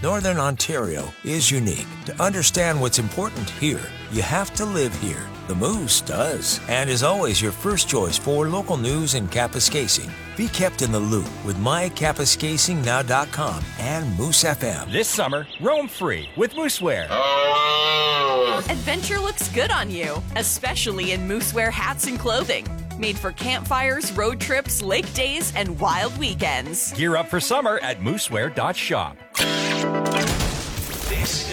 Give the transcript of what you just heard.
Northern Ontario is unique. To understand what's important here, you have to live here. The Moose does, and is always your first choice for local news in Kapuskasing. Be kept in the loop with mykapuskasingnow.com and Moose FM. This summer, roam free with Moosewear. Adventure looks good on you, especially in Moosewear hats and clothing. Made for campfires, road trips, lake days, and wild weekends. Gear up for summer at moosewear.shop. This